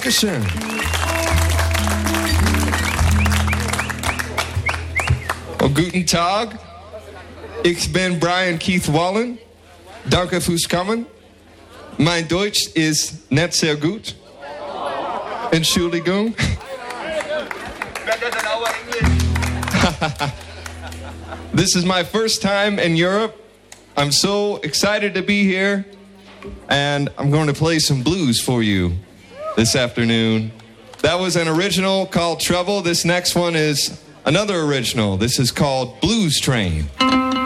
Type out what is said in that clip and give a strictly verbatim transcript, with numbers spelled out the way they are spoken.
Dankeschön. Oh, guten Tag. Ich bin Brian Keith Wallen. Danke fürs Kommen. Mein Deutsch ist nicht sehr gut. Entschuldigung. This is my first time in Europe. I'm so excited to be here. And I'm going to play some blues for you this afternoon. That was an original called Trouble. This next one is another original. This is called Blues Train.